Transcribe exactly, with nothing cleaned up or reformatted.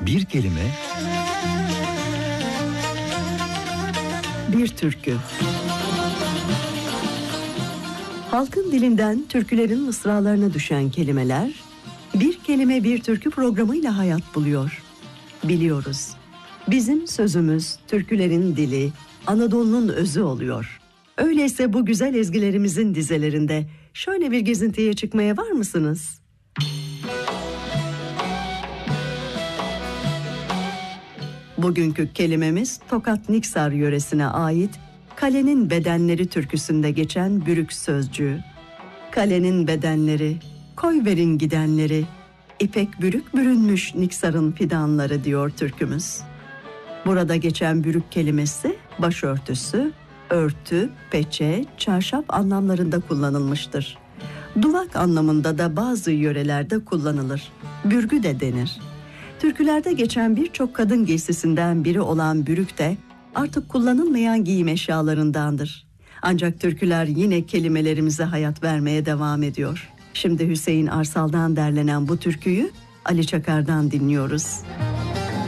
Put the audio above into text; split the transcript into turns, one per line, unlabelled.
Bir kelime,
bir türkü. Halkın dilinden türkülerin mısralarına düşen kelimeler, Bir Kelime Bir Türkü programıyla hayat buluyor. Biliyoruz, bizim sözümüz türkülerin dili, Anadolu'nun özü oluyor. Öyleyse bu güzel ezgilerimizin dizelerinde şöyle bir gezintiye çıkmaya var mısınız? Bugünkü kelimemiz Tokat Niksar yöresine ait Kalenin Bedenleri türküsünde geçen bürük sözcüğü. Kalenin bedenleri, koy verin gidenleri, İpek bürük bürünmüş Niksar'ın fidanları diyor türkümüz. Burada geçen bürük kelimesi başörtüsü, örtü, peçe, çarşaf anlamlarında kullanılmıştır. Duvak anlamında da bazı yörelerde kullanılır. Bürgü de denir. Türkülerde geçen birçok kadın giysisinden biri olan bürük de artık kullanılmayan giyim eşyalarındandır. Ancak türküler yine kelimelerimize hayat vermeye devam ediyor. Şimdi Hüseyin Arsal'dan derlenen bu türküyü Ali Çakar'dan dinliyoruz.